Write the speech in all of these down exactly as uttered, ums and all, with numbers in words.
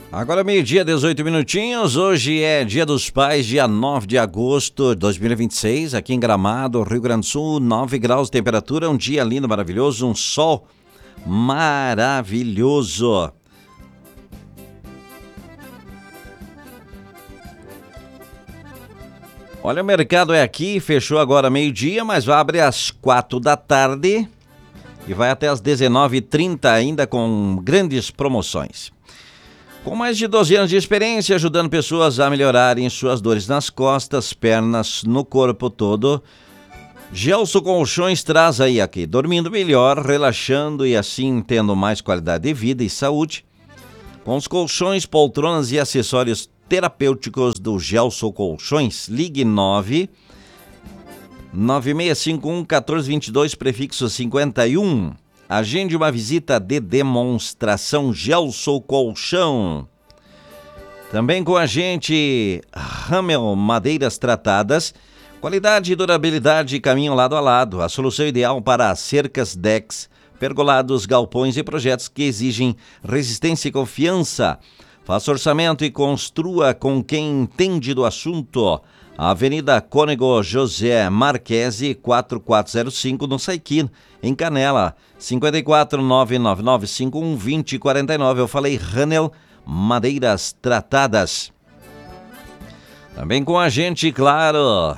Agora meio-dia, dezoito minutinhos, hoje é Dia dos Pais, dia nove de agosto de dois mil e vinte e seis, aqui em Gramado, Rio Grande do Sul, nove graus de temperatura, um dia lindo, maravilhoso, um sol maravilhoso. Olha, o mercado é aqui, fechou agora meio-dia, mas vai abrir às quatro da tarde e vai até às dezenove e trinta ainda com grandes promoções. Com mais de doze anos de experiência, ajudando pessoas a melhorarem suas dores nas costas, pernas, no corpo todo, Gelson Colchões traz aí aqui, dormindo melhor, relaxando e assim tendo mais qualidade de vida e saúde. Com os colchões, poltronas e acessórios terapêuticos do Gelson Colchões, ligue nove nove seis cinco um um quatro dois dois, prefixo cinquenta e um. Agende uma visita de demonstração Gelson Colchão. Também com a gente, Hamel Madeiras Tratadas. Qualidade e durabilidade caminham lado a lado. A solução ideal para cercas, decks, pergolados, galpões e projetos que exigem resistência e confiança. Faça orçamento e construa com quem entende do assunto. Avenida Cônego José Marquesi, quatro quatro zero cinco, no Saiquim, em Canela, cinco quatro nove nove nove cinco um dois zero quatro nove. Eu falei Ranel Madeiras Tratadas. Também com a gente, claro,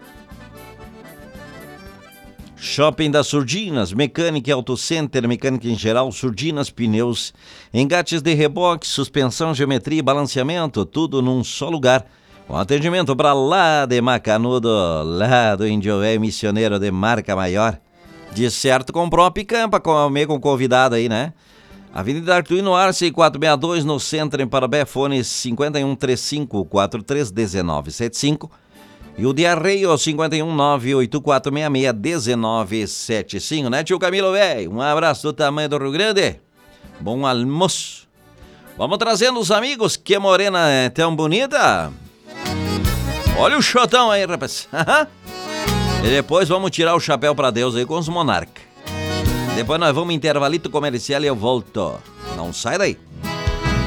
Shopping das Surdinas, Mecânica e Auto Center, mecânica em geral, surdinas, pneus, engates de reboque, suspensão, geometria e balanceamento, tudo num só lugar. Com atendimento para lá de Macanudo, lá do Índio Velho Missioneiro de marca maior. De certo comprou uma picanha para comer com convidado aí, né? Avenida Artuíno Arce, quatrocentos e sessenta e dois, no centro, em Parobé, fone cinco um três cinco quatro três um nove sete cinco. E o de Arreio, cinco um nove oito quatro seis seis um nove sete cinco, né, tio Camilo, velho? Um abraço do tamanho do Rio Grande. Bom almoço. Vamos trazendo os amigos, que morena é tão bonita. Olha o chotão aí, rapaz. E depois vamos tirar o chapéu pra Deus aí com os monarcas. Depois nós vamos intervalito comercial e eu volto. Não sai daí.